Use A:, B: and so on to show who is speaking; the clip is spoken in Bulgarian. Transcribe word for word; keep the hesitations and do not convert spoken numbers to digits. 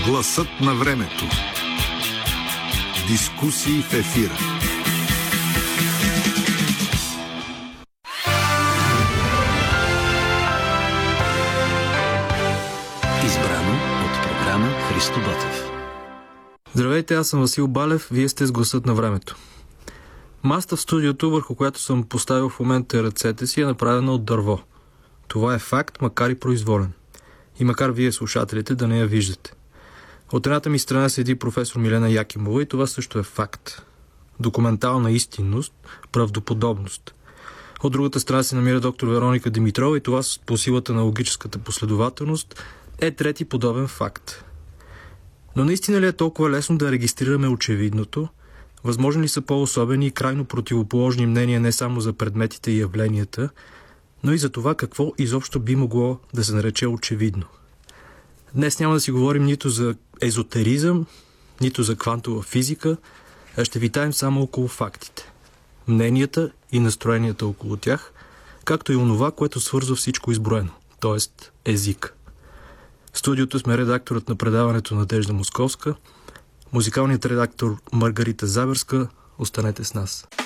A: Гласът на времето. Дискусии в ефира.
B: Избрано от програма Христо Ботев.
C: Здравейте, аз съм Васил Балев, вие сте с Гласът на времето. Масата в студиото, върху която съм поставил в момента ръцете си, е направена от дърво. Това е факт, макар и произволен. И макар вие, слушателите, да не я виждате. От едната ми страна седи професор Милена Якимова и това също е факт. Документална истинност, правдоподобност. От другата страна се намира доктор Вероника Димитрова и това по силата на логическата последователност е трети подобен факт. Но наистина ли е толкова лесно да регистрираме очевидното? Възможно ли са по-особени и крайно противоположни мнения не само за предметите и явленията, но и за това какво изобщо би могло да се нарече очевидно? Днес няма да си говорим нито за езотеризъм, нито за квантова физика, а ще витаем само около фактите, мненията и настроенията около тях, както и онова, което свързва всичко изброено, т.е. език. В студиото сме редакторът на предаването Надежда Московска, музикалният редактор Маргарита Заберска. Останете с нас.